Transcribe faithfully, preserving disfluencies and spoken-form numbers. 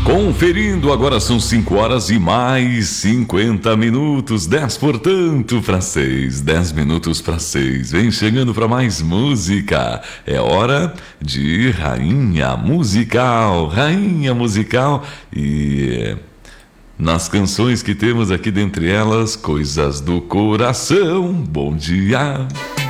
Conferindo, agora são cinco horas e mais cinquenta minutos, dez portanto para seis, dez minutos para seis. Vem chegando para mais música. É hora de Rainha Musical, Rainha Musical. E nas canções que temos aqui, dentre elas, Coisas do Coração. Bom dia.